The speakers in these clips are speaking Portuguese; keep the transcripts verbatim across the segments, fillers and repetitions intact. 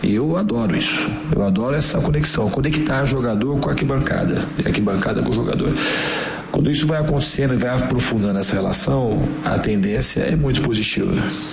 Eu adoro isso. Eu adoro essa conexão, conectar jogador com a arquibancada, e arquibancada com o jogador. Quando isso vai acontecendo e vai aprofundando essa relação, a tendência é muito positiva.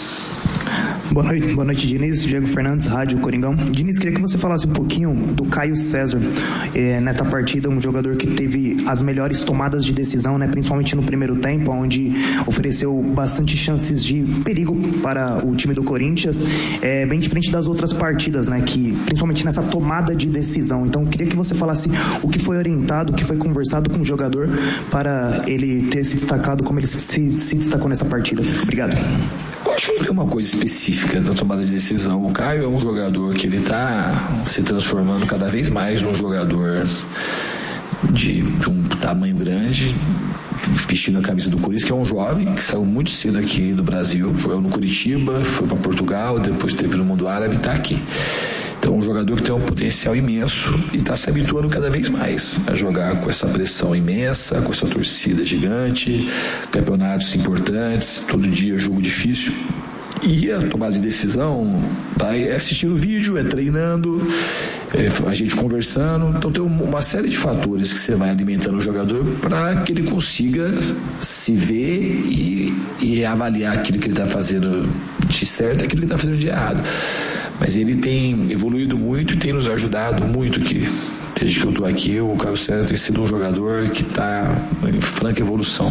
Boa noite, boa noite, Diniz. Diego Fernandes, Rádio Coringão. Diniz, queria que você falasse um pouquinho do Caio César. É, nesta partida, um jogador que teve as melhores tomadas de decisão, né, principalmente no primeiro tempo, onde ofereceu bastante chances de perigo para o time do Corinthians, é, bem diferente das outras partidas, né, que, principalmente nessa tomada de decisão. Então, queria que você falasse o que foi orientado, o que foi conversado com o jogador para ele ter se destacado como ele se, se destacou nessa partida. Obrigado. Eu acho que não tem uma coisa específica da tomada de decisão. O Caio é um jogador que ele está se transformando cada vez mais num jogador de, de um tamanho grande, vestindo a camisa do Corinthians, que é um jovem que saiu muito cedo aqui do Brasil, jogou no Curitiba, foi para Portugal, depois esteve no mundo árabe e está aqui. Então, um jogador que tem um potencial imenso e está se habituando cada vez mais a jogar com essa pressão imensa, com essa torcida gigante, campeonatos importantes, todo dia jogo difícil. E a tomada de decisão é assistindo vídeo, é treinando, é a gente conversando. Então tem uma série de fatores que você vai alimentando o jogador para que ele consiga se ver e, e avaliar aquilo que ele está fazendo de certo e aquilo que ele está fazendo de errado. Mas ele tem evoluído muito e tem nos ajudado muito aqui. Desde que eu estou aqui, o Caio César tem sido um jogador que está em franca evolução.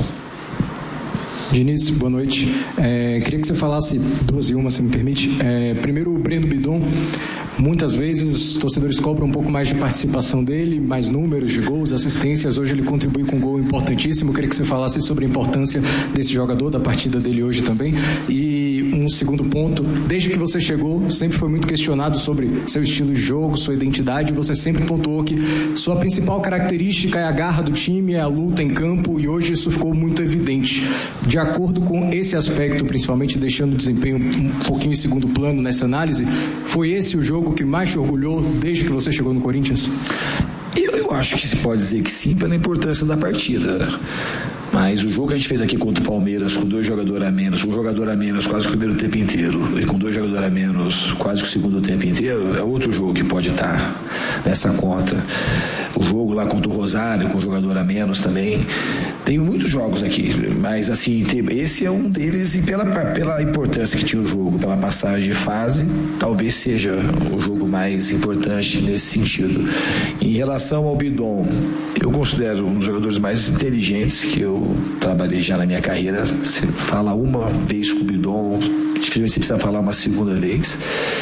Diniz, boa noite. É, queria que você falasse duas e uma, se me permite. É, primeiro, o Breno Bidon. Muitas vezes os torcedores cobram um pouco mais de participação dele, mais números de gols, assistências. Hoje ele contribui com um gol importantíssimo. Queria que você falasse sobre a importância desse jogador, da partida dele hoje também. E um segundo ponto, desde que você chegou, sempre foi muito questionado sobre seu estilo de jogo, sua identidade. Você sempre pontuou que sua principal característica é a garra do time, é a luta em campo, e hoje isso ficou muito evidente. De acordo com esse aspecto, principalmente deixando o desempenho um pouquinho em segundo plano nessa análise, foi esse o jogo que mais te orgulhou desde que você chegou no Corinthians? Eu, eu acho que se pode dizer que sim, pela importância da partida. Mas o jogo que a gente fez aqui contra o Palmeiras, com dois jogadores a menos, um jogador a menos quase o primeiro tempo inteiro, e com dois jogadores a menos quase o segundo tempo inteiro, é outro jogo que pode estar nessa conta. O jogo lá contra o Rosário, com um jogador a menos também. Tem muitos jogos aqui, mas assim, esse é um deles, e pela, pela importância que tinha o jogo, pela passagem de fase, talvez seja o jogo mais importante nesse sentido. Em relação ao Bidon, eu considero um dos jogadores mais inteligentes que eu trabalhei já na minha carreira. Você fala uma vez com o Bidon, dificilmente você precisa falar uma segunda vez.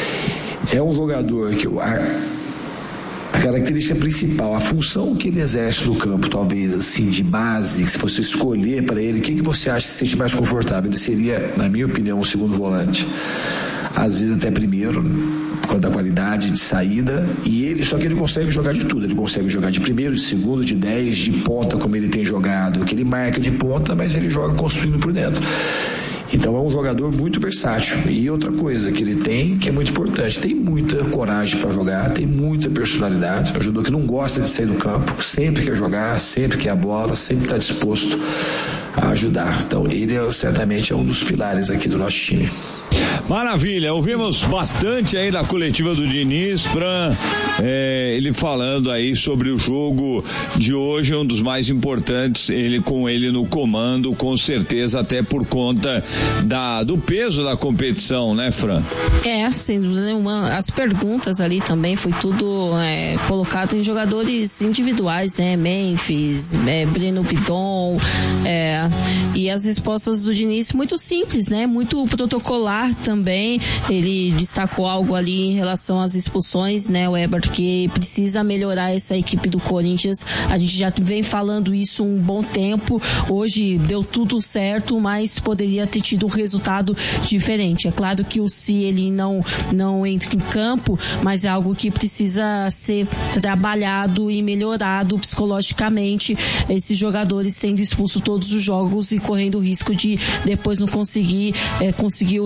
É um jogador que eu... A, A característica principal, a função que ele exerce no campo, talvez assim, de base, que se você escolher para ele, o que, que você acha que se sente mais confortável? Ele seria, na minha opinião, um segundo volante. Às vezes até primeiro, por causa da qualidade de saída, e ele, só que ele consegue jogar de tudo. Ele consegue jogar de primeiro, de segundo, de dez, de ponta, como ele tem jogado, que ele marca de ponta, mas ele joga construindo por dentro. Então é um jogador muito versátil. E outra coisa que ele tem, que é muito importante, tem muita coragem para jogar, tem muita personalidade. É um jogador que não gosta de sair do campo, sempre quer jogar, sempre quer a bola, sempre está disposto a ajudar. Então ele é, certamente é um dos pilares aqui do nosso time. Maravilha, ouvimos bastante aí da coletiva do Diniz, Fran, é, ele falando aí sobre o jogo de hoje, um dos mais importantes, ele com ele no comando, com certeza, até por conta da, do peso da competição, né, Fran? É, sem dúvida nenhuma, as perguntas ali também foi tudo é, colocado em jogadores individuais, né, Memphis, é, Breno Bidon, é, e as respostas do Diniz muito simples, né, muito protocolar também. Ele destacou algo ali em relação às expulsões, né, Weber, que precisa melhorar essa equipe do Corinthians. A gente já vem falando isso um bom tempo. Hoje deu tudo certo, mas poderia ter tido um resultado diferente. É claro que o Si ele não, não entra em campo, mas é algo que precisa ser trabalhado e melhorado psicologicamente. Esses jogadores sendo expulsos todos os jogos e correndo o risco de depois não conseguir, é, conseguir o resultado.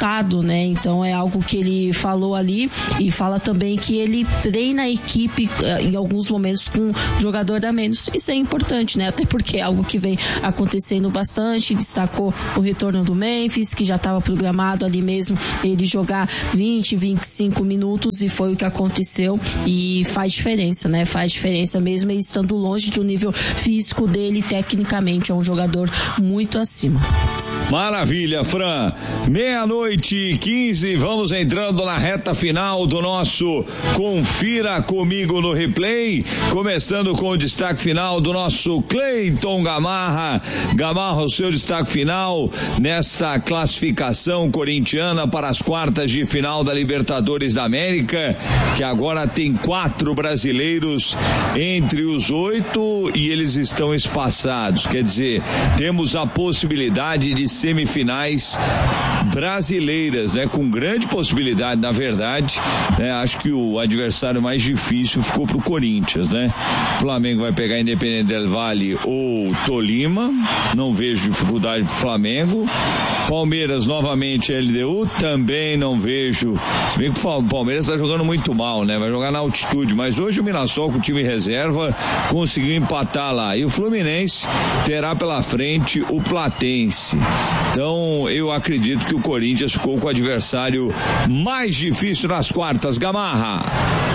resultado, né? Então é algo que ele falou ali e fala também que ele treina a equipe em alguns momentos com jogador a menos. Isso é importante, né? Até porque é algo que vem acontecendo bastante. Destacou o retorno do Memphis, que já estava programado ali mesmo ele jogar vinte, vinte e cinco minutos, e foi o que aconteceu, e faz diferença, né? Faz diferença mesmo ele estando longe do nível físico dele. Tecnicamente é um jogador muito acima. Maravilha, Fran. Meia-noite e quinze, vamos entrando na reta final do nosso Confira Comigo no Replay, começando com o destaque final do nosso Cleiton Gamarra. Gamarra, o seu destaque final nesta classificação corintiana para as quartas de final da Libertadores da América, que agora tem quatro brasileiros entre os oito e eles estão espaçados, quer dizer, temos a possibilidade de semifinais brasileiras, né? Com grande possibilidade, na verdade, né? Acho que o adversário mais difícil ficou pro Corinthians, né? O Flamengo vai pegar Independente del Valle ou Tolima, não vejo dificuldade pro Flamengo. Palmeiras novamente L D U, também não vejo, se bem que o Palmeiras tá jogando muito mal, né? Vai jogar na altitude, mas hoje o Mirassol com o time reserva conseguiu empatar lá, e o Fluminense terá pela frente o Platense. Então eu acredito que o Corinthians ficou com o adversário mais difícil nas quartas. Gamarra.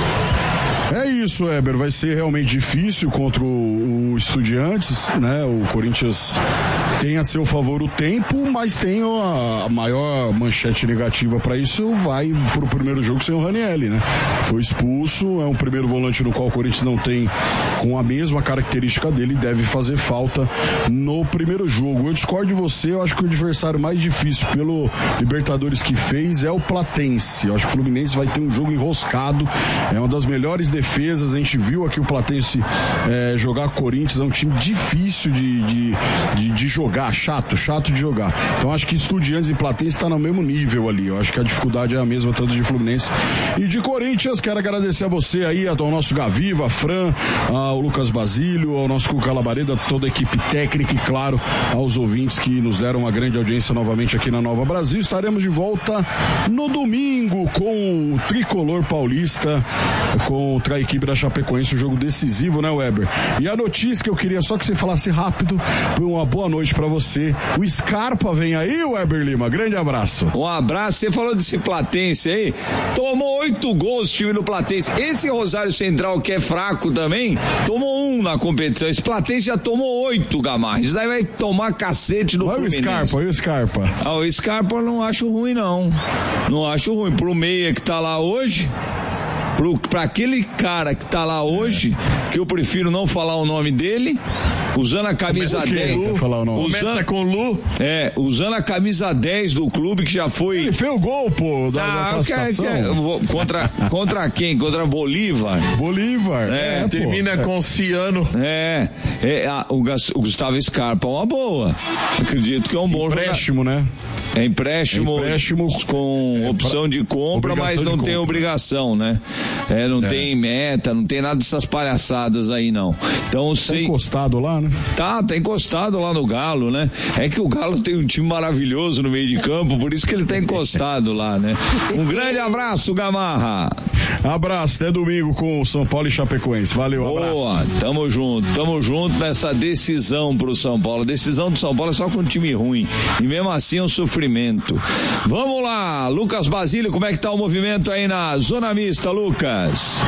É isso, Weber, vai ser realmente difícil contra o, o Estudiantes, né? O Corinthians tem a seu favor o tempo, mas tem a, a maior manchete negativa para isso, vai pro primeiro jogo sem o Ranieri, né? Foi expulso, é um primeiro volante no qual o Corinthians não tem com a mesma característica dele, deve fazer falta no primeiro jogo. Eu discordo de você, eu acho que o adversário mais difícil pelo Libertadores que fez é o Platense. Eu acho que o Fluminense vai ter um jogo enroscado, é uma das melhores defesas, a gente viu aqui o Platense é, jogar Corinthians, é um time difícil de, de, de, de jogar, chato, chato de jogar. Então acho que Estudiantes e Platense está no mesmo nível ali, eu acho que a dificuldade é a mesma tanto de Fluminense e de Corinthians. Quero agradecer a você aí, ao nosso Gaviva, a Fran, ao Lucas Basílio, ao nosso Cuca Labareda, toda a equipe técnica e claro, aos ouvintes que nos deram uma grande audiência novamente aqui na Nova Brasil. Estaremos de volta no domingo com o Tricolor Paulista, com a equipe da Chapecoense, um jogo decisivo, né, Weber? E a notícia que eu queria só que você falasse rápido, foi uma boa noite pra você. O Scarpa vem aí, Weber Lima, grande abraço. Um abraço, você falou desse Platense aí, tomou oito gols o time do Platense. Esse Rosário Central que é fraco também, tomou um na competição. Esse Platense já tomou oito, Gamarra. Isso daí vai tomar cacete do Olha Fluminense. o Scarpa, olha o Scarpa. Ah, o Scarpa eu não acho ruim, não. Não acho ruim. Pro meia que tá lá hoje, Pro, pra aquele cara que tá lá hoje, que eu prefiro não falar o nome dele, usando a camisa dez. Falar o nome. Usando, Começa com Lu. É, usando a camisa dez do clube, que já foi. Ele fez o gol, pô, da, ah, da classificação. Que, que, contra, contra quem? Contra Bolívar. Bolívar. É, é termina pô, com é. Ciano. É, é a, o, o Gustavo Scarpa é uma boa. Acredito que é um bom jogador. Empréstimo, né? É empréstimo, empréstimo com é, opção de compra, mas não tem obrigação, né? É, não é. tem meta, não tem nada dessas palhaçadas aí, não. Então, tá sei... encostado lá, né? Tá, tá encostado lá no Galo, né? É que o Galo tem um time maravilhoso no meio de campo, por isso que ele tá encostado lá, né? Um grande abraço, Gamarra. Abraço, até domingo com São Paulo e Chapecoense. Valeu, abraço. Boa, tamo junto, tamo junto nessa decisão pro São Paulo. A decisão do São Paulo é só com um time ruim. E mesmo assim é um sofrimento. Vamos lá, Lucas Basílio, como é que tá o movimento aí na zona mista, Lucas?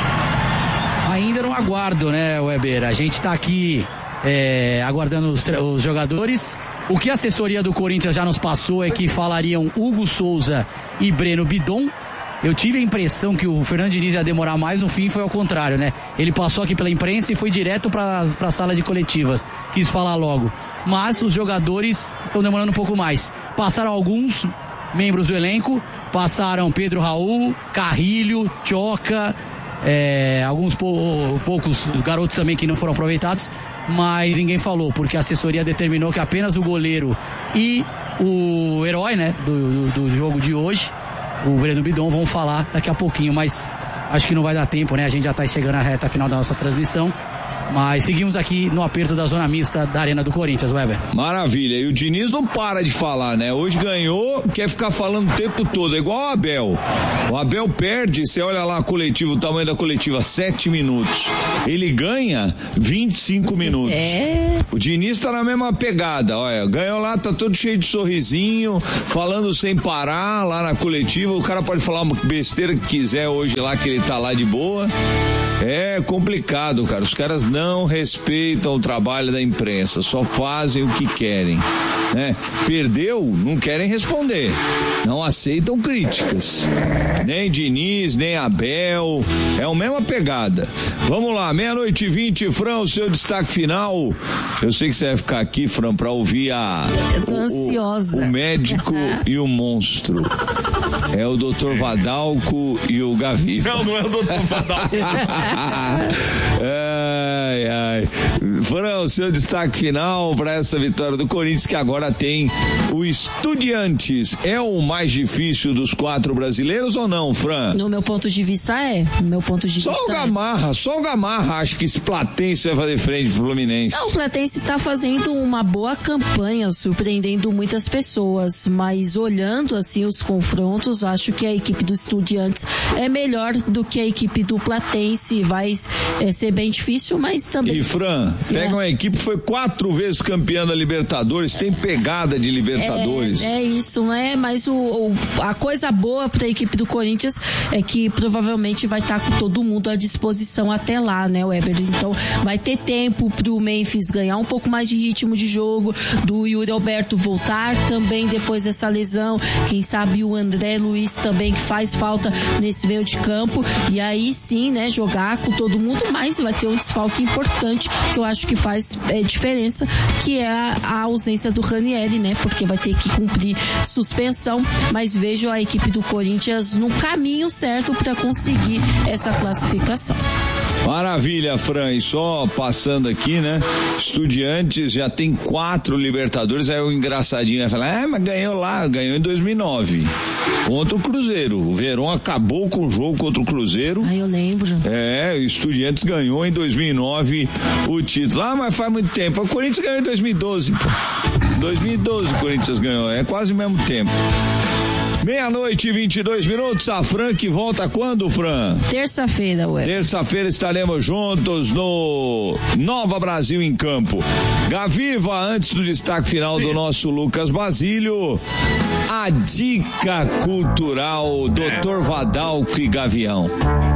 Ainda não aguardo, né, Weber? A gente tá aqui é, aguardando os, os jogadores. O que a assessoria do Corinthians já nos passou é que falariam Hugo Souza e Breno Bidon. Eu tive a impressão que o Fernando Diniz ia demorar mais, no fim foi ao contrário, né? Ele passou aqui pela imprensa e foi direto para a sala de coletivas. Quis falar logo. Mas os jogadores estão demorando um pouco mais. Passaram alguns membros do elenco, passaram Pedro Raul, Carrilho, Tchoca, é, alguns pou, poucos garotos também que não foram aproveitados, mas ninguém falou, porque a assessoria determinou que apenas o goleiro e o herói, né, do, do, do jogo de hoje, o Breno Bidon, vão falar daqui a pouquinho, mas acho que não vai dar tempo, né? A gente já está chegando à reta final da nossa transmissão Mas seguimos aqui no aperto da zona mista da Arena do Corinthians, Weber. Maravilha, e o Diniz não para de falar, né? Hoje ganhou, quer ficar falando o tempo todo, é igual o Abel. O Abel perde, você olha lá a coletiva, o tamanho da coletiva, sete minutos. Ele ganha vinte e cinco minutos. É. O Diniz tá na mesma pegada, olha, ganhou lá, tá todo cheio de sorrisinho, falando sem parar lá na coletiva, o cara pode falar uma besteira que quiser hoje lá, que ele tá lá de boa. É complicado, cara. Os caras não respeitam o trabalho da imprensa, só fazem o que querem, né? Perdeu, não querem responder, não aceitam críticas. Nem Diniz, nem Abel, é a mesma pegada. Vamos lá, meia-noite e vinte, Fran, o seu destaque final. Eu sei que você vai ficar aqui, Fran, pra ouvir a... Eu tô o, ansiosa. O, o médico e o monstro. É o doutor Vadalco e o Gavi. Não, não é o doutor Vadalco. ai, ai. Fran, o seu destaque final para essa vitória do Corinthians, que agora tem o Estudiantes. É o mais difícil dos quatro brasileiros ou não, Fran? No meu ponto de vista é. No meu ponto de só vista o Gamarra, é. Só o Gamarra acho que esse Platense vai fazer frente pro Fluminense. Não, o Platense tá fazendo uma boa campanha, surpreendendo muitas pessoas, mas olhando assim os confrontos, acho que a equipe do Estudiantes é melhor do que a equipe do Platense. Vai é, ser bem difícil, mas também... E Fran, pega é. uma equipe que foi quatro vezes campeã da Libertadores, tem pegada de Libertadores. É, é isso, né? Mas o, o, a coisa boa para a equipe do Corinthians é que provavelmente vai estar com todo mundo à disposição até lá, né, Weber? Então vai ter tempo pro Memphis ganhar um pouco mais de ritmo de jogo, do Yuri Alberto voltar também depois dessa lesão, quem sabe o André Luiz também, que faz falta nesse meio de campo, e aí sim, né, jogar com todo mundo, mas vai ter um desfalque importante que eu acho que faz é, diferença, que é a, a ausência do Ranieri, né, porque vai ter que cumprir suspensão, mas vejo a equipe do Corinthians no caminho certo para conseguir essa classificação. Maravilha, Fran, e só passando aqui, né, Estudiantes já tem quatro Libertadores, aí o engraçadinho vai falar, é, mas ganhou lá, ganhou em dois mil e nove, contra o Cruzeiro, o Verón acabou com o jogo contra o Cruzeiro. Ah, eu lembro. É, o Estudiantes ganhou em dois mil e nove o título, ah, mas faz muito tempo, o Corinthians ganhou em dois mil e doze, pô, dois mil e doze o Corinthians ganhou, é quase o mesmo tempo. Meia-noite e vinte e dois minutos, a Fran que volta quando, Fran? Terça-feira, ué. Terça-feira estaremos juntos no Nova Brasil em Campo. Gaviva, antes do destaque final Sim. do nosso Lucas Basílio, a dica cultural, doutor Vadalco e Gavião.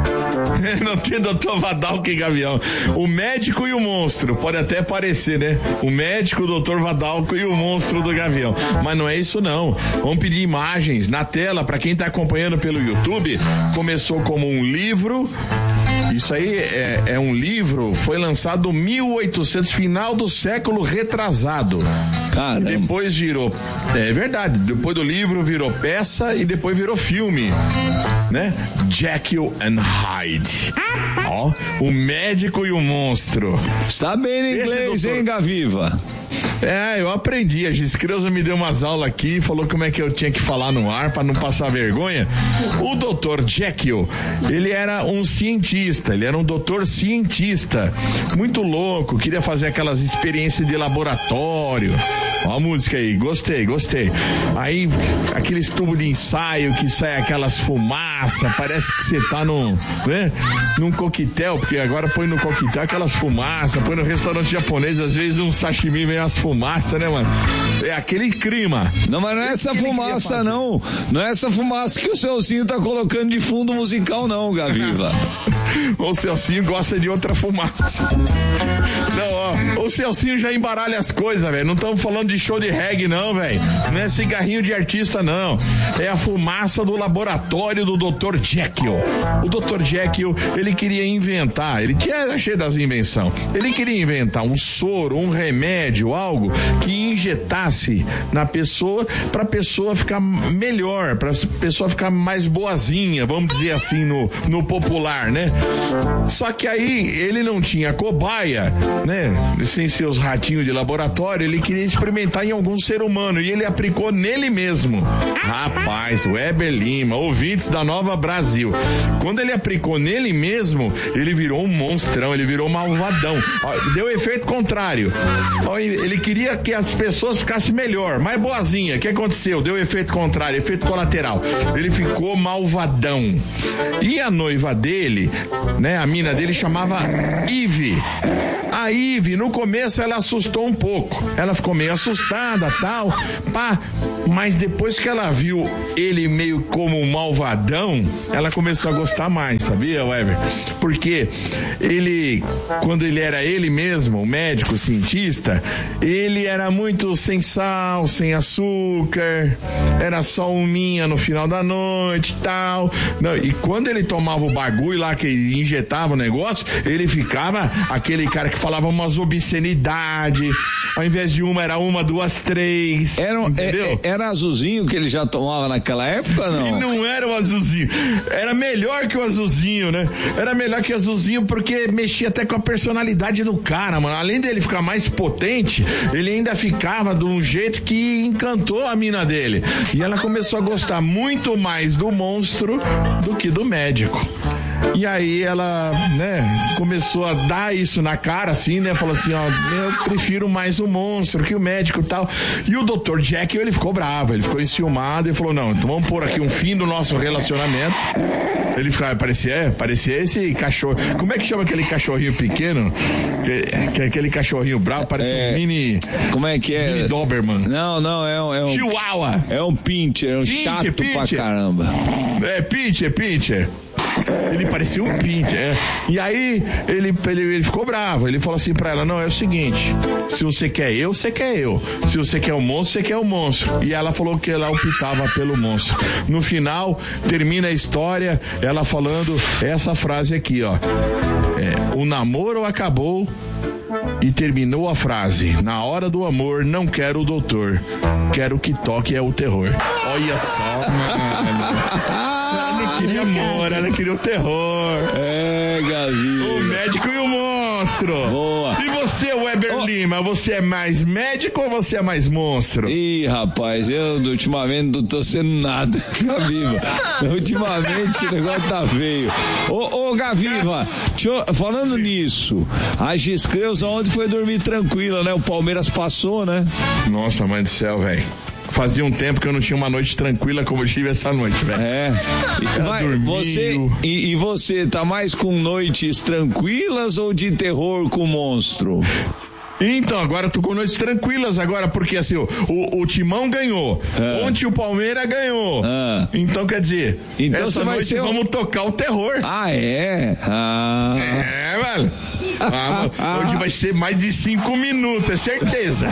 Não tem doutor Vadalco e Gavião. O médico e o monstro. Pode até parecer, né? O médico, o doutor Vadalco e o monstro do Gavião. Mas não é isso, não. Vamos pedir imagens na tela para quem tá acompanhando pelo YouTube. Começou como um livro. Isso aí é, é um livro, foi lançado em mil e oitocentos, final do século retrasado. Caramba. Depois virou, é verdade, depois do livro virou peça e depois virou filme, né? Jekyll and Hyde. Ó, o médico e o monstro. Está bem em inglês, doutor... hein, Gaviva? É, eu aprendi. A Giscreuza me deu umas aulas aqui e falou como é que eu tinha que falar no ar para não passar vergonha. O doutor Jekyll, ele era um cientista, ele era um doutor cientista, muito louco, queria fazer aquelas experiências de laboratório. Ó a música aí, gostei, gostei. Aí, aqueles tubos de ensaio que sai aquelas fumaças, parece que você tá num, né, num coquetel, porque agora põe no coquetel aquelas fumaças, põe no restaurante japonês, às vezes um sashimi vem as fumaças, né, mano? É aquele clima. Não, mas não é essa fumaça, não. Não é essa fumaça que o Celcinho tá colocando de fundo musical, não, Gaviva. O Celcinho gosta de outra fumaça. Não, ó, o Celcinho já embaralha as coisas, velho. Não estamos falando de show de reggae, não, velho. Não é cigarrinho de artista, não. É a fumaça do laboratório do doutor Jekyll. O doutor Jekyll, ele queria inventar, ele era cheio das invenções. Ele queria inventar um soro, um remédio, algo algo que injetasse na pessoa, pra pessoa ficar melhor, pra pessoa ficar mais boazinha, vamos dizer assim, no, no popular, né? Só que aí ele não tinha cobaia, né? Sem seus ratinhos de laboratório, ele queria experimentar em algum ser humano e ele aplicou nele mesmo. Rapaz, Weber Lima, ouvintes da Nova Brasil, quando ele aplicou nele mesmo, ele virou um monstrão, ele virou um malvadão. Deu efeito contrário. Ele queria que as pessoas ficassem melhor, mais boazinha. O que aconteceu? Deu efeito contrário, efeito colateral. Ele ficou malvadão. E a noiva dele, né, a mina dele chamava Ive. A Ive, no começo, ela assustou um pouco. Ela ficou meio assustada, tal, pá. Mas depois que ela viu ele meio como um malvadão, ela começou a gostar mais, sabia, Weber? Porque ele, quando ele era ele mesmo, o médico, o cientista, ele era muito sem sal, sem açúcar, era só uminha no final da noite, tal. Não, e quando ele tomava o bagulho lá, que ele injetava o negócio, ele ficava aquele cara que falava umas obscenidades. Ao invés de uma, era uma, duas, três. Era, entendeu? É, era azulzinho que ele já tomava naquela época, não? E não era o azulzinho. Era melhor que o azulzinho, né? Era melhor que o azulzinho porque mexia até com a personalidade do cara, mano. Além dele ficar mais potente, ele ainda ficava de um jeito que encantou a mina dele. E ela começou a gostar muito mais do monstro do que do médico. E aí ela, né, começou a dar isso na cara, assim, né, falou assim, ó, eu prefiro mais o monstro que o médico e tal. E o doutor Jack, ele ficou bravo, ele ficou enciumado e falou, não, então vamos pôr aqui um fim do nosso relacionamento. Ele ficava, parecia, é, parecia esse cachorro, como é que chama aquele cachorrinho pequeno? Que, que, aquele cachorrinho bravo, parece é, um mini... Como é que é? Mini Doberman. Não, não, é um... É um Chihuahua. É um pincher, é um pincher, chato pincher. Pra caramba. É, pincher, pincher. Ele parecia um pincher, é. E aí ele, ele, ele ficou bravo. Ele falou assim pra ela, não, é o seguinte, se você quer eu, você quer eu. Se você quer o monstro, você quer o monstro. E ela falou que ela optava pelo monstro. No final, termina a história ela falando essa frase aqui, ó, é, o namoro acabou e terminou a frase, na hora do amor não quero o doutor, quero que toque é o terror. Olha só, mano. Ela não queria amor, ela queria o terror. É, Gavi. O médico e o monstro. Boa. E você, Weber oh. Lima, você é mais médico ou você é mais monstro? Ih, rapaz, eu ultimamente não tô sendo nada, Gaviva. Ultimamente o negócio tá feio. Ô, ô Gaviva, eu, falando nisso, a Giscreuza ontem foi dormir tranquila, né? O Palmeiras passou, né? Nossa, mãe do céu, velho. Fazia um tempo que eu não tinha uma noite tranquila como eu tive essa noite, velho. É. Vai, você, e, e você, tá mais com noites tranquilas ou de terror com monstro? Então, agora eu tô com noites tranquilas agora, porque assim, o, o, o Timão ganhou, ah. ontem o Palmeiras ganhou, ah. então quer dizer, então essa noite ser... vamos tocar o terror. Ah, é? Ah. É, velho. Ah, hoje vai ser mais de cinco minutos, é certeza.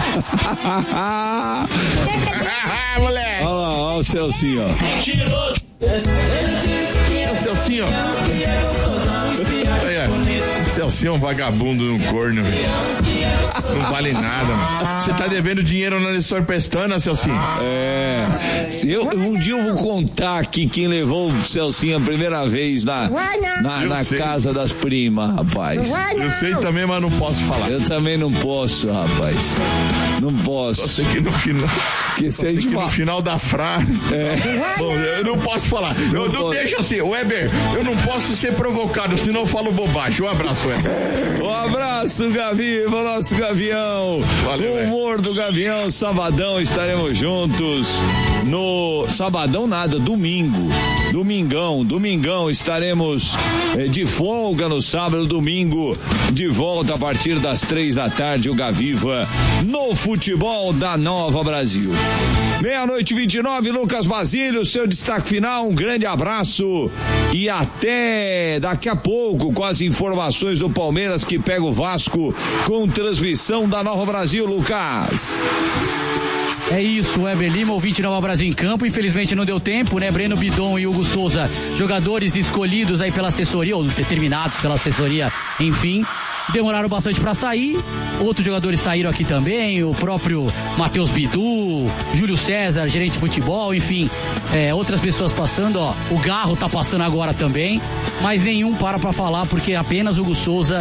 Moleque. Olha lá, olha o Celcinho, ó. É o Celcinho, ó. Aí, ó. O Celcinho é um vagabundo no corno, velho. Não vale nada, mano. Você tá devendo dinheiro na Nestor Pestana, Celcinho? É. Eu, um dia eu vou contar aqui quem levou o Celcinho a primeira vez na, na, na casa das primas, rapaz. Eu sei também, mas não posso falar. Eu também não posso, rapaz. Não posso. Só sei que no final. Que Só sei que no final da frase. É. Bom, eu não posso falar. Eu não, não deixa assim, Weber, eu não posso ser provocado, senão eu falo bobagem. Um abraço, Weber. Um abraço, Gavi, o nosso Gavião. Valeu, o humor do Gavião, sabadão, estaremos juntos. No sabadão nada, domingo. Domingão, domingão, estaremos eh, de folga no sábado, domingo, de volta a partir das três da tarde, o Gaviva no futebol da Nova Brasil. Meia-noite vinte e nove, Lucas Basílio, seu destaque final, um grande abraço e até daqui a pouco com as informações do Palmeiras que pega o Vasco com transmissão da Nova Brasil, Lucas. É isso, Weber Lima, ouvinte Nova Brasil em campo. Infelizmente não deu tempo, né? Breno Bidon e Hugo Souza, jogadores escolhidos aí pela assessoria, ou determinados pela assessoria, enfim. demoraram bastante para sair. Outros jogadores saíram aqui também, o próprio Matheus Bidu, Júlio César, gerente de futebol, enfim, é, outras pessoas passando, ó, o Garro tá passando agora também, mas nenhum para para falar, porque apenas Hugo Souza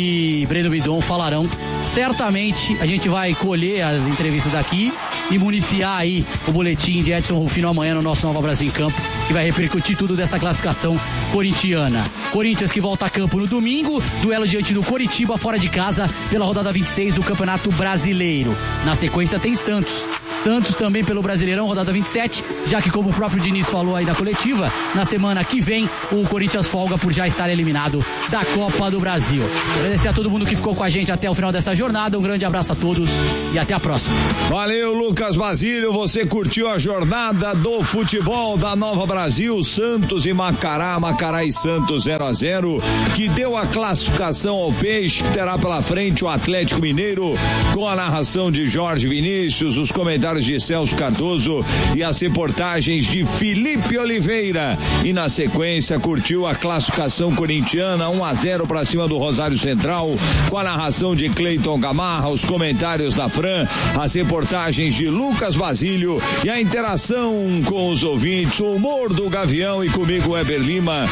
e Breno Bidon falarão. Certamente a gente vai colher as entrevistas daqui e municiar aí o boletim de Edson Rufino amanhã no nosso Nova Brasil em Campo, que vai repercutir tudo dessa classificação corintiana. Corinthians que volta a campo no domingo, duelo diante do Coritiba fora de casa pela rodada vinte e seis do Campeonato Brasileiro. Na sequência tem Santos. Santos também pelo Brasileirão, rodada vinte e sete, já que como o próprio Diniz falou aí na coletiva, na semana que vem o Corinthians folga por já estar eliminado da Copa do Brasil. Agradecer a todo mundo que ficou com a gente até o final dessa jornada, um grande abraço a todos e até a próxima. Valeu, Lucas Basílio, você curtiu a jornada do futebol da Nova Brasil, Santos e Macará, Macará e Santos zero a zero, que deu a classificação ao Peixe, que terá pela frente o Atlético Mineiro, com a narração de Jorge Vinícius, os comentários de Celso Cardoso e as reportagens de Felipe Oliveira. E na sequência curtiu a classificação corintiana um a zero para cima do Rosário Central, com a narração de Cleiton Gamarra, os comentários da Fran, as reportagens de Lucas Basílio e a interação com os ouvintes, o humor do Gavião e comigo, Weber Lima,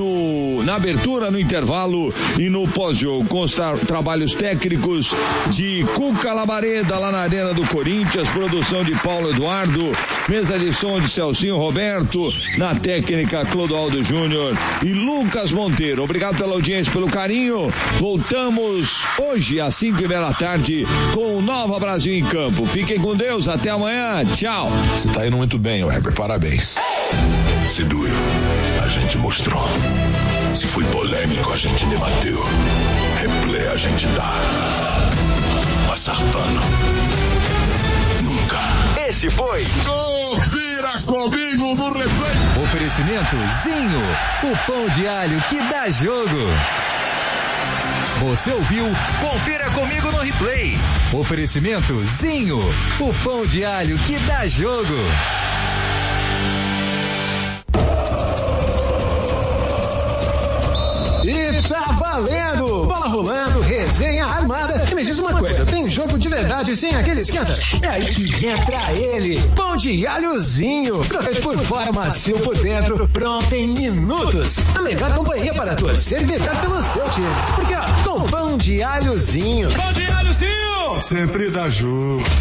no, na abertura, no intervalo e no pós-jogo, com os tra- trabalhos técnicos de Cuca Labareda lá na Arena do Corinthians, produção de Paulo Eduardo, mesa de som de Celcinho Roberto, na técnica Clodoaldo Júnior e Lucas Monteiro. Obrigado pela audiência, pelo carinho. Voltamos hoje às cinco e meia da tarde com o Nova Brasil em Campo. Fiquem com Deus, até amanhã, tchau. Você tá indo muito bem, Weber, parabéns. Se doeu, a gente mostrou. Se foi polêmico, a gente debateu. Replay a gente dá. Passar pano. Nunca. Esse foi Confira comigo no replay. Oferecimento Zinho, o pão de alho que dá jogo. Você ouviu? Confira comigo no replay. Oferecimento Zinho, o pão de alho que dá jogo. E tá valendo! Bola rolando, resenha armada. E me diz uma coisa, tem jogo de verdade sem aquele esquenta? É aí que entra ele, pão de alhozinho. Crocante por fora, macio por dentro, pronto em minutos. A melhor companhia para torcer e vibrar pelo seu time. Porque ó, com pão de alhozinho. Pão de alhozinho! Sempre dá jogo.